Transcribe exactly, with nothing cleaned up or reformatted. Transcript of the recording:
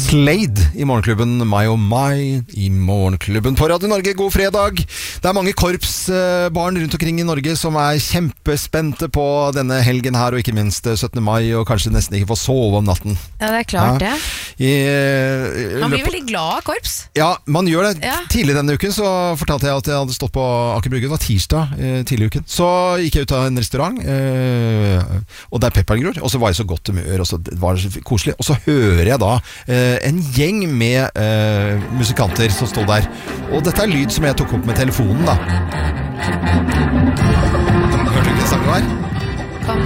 Slade i morgenklubben My Oh My i morgenklubben på Radio Norge. God fredag. Det er mange korpsbarn rundt omkring i Norge som er kjempespente på denne helgen her, og ikke minst syttende mai, og kanskje nesten ikke får sove om natten. Ja, det er klart ja. det. I, i, Man blir veldig glad av korps. Ja, man gjør det. Ja. Tidligere denne uken så fortalte jeg at jeg hadde stått på Aker Brygge. Det var tirsdag eh, tidligere uken. Så gikk jeg ut av en restaurant, eh, og det er peppergror, og så var jeg så godt humør, og så var det så koselig. Og så hører jeg da eh, en gjeng med eh, musikanter som stod der. Og dette er lyd som jeg tok opp med telefonen da. Hørte du ikke det sangen var?